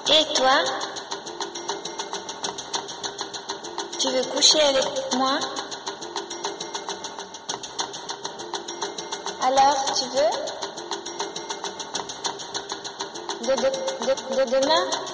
Et toi, tu veux coucher avec moi? Alors, tu veux? De demain?